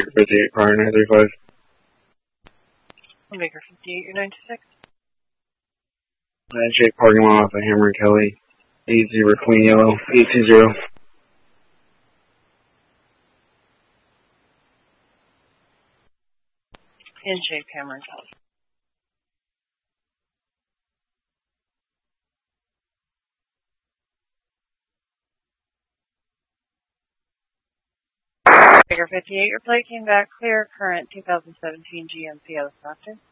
Baker 58, prior 935. Baker 58, you're 96. 9-8 parking lot off of Hammer and Kelly. 80 Queen Yellow, 820. In shape, Hammer and Kelly. Baker 58, your plate came back clear. Current 2017 GMC Stockton.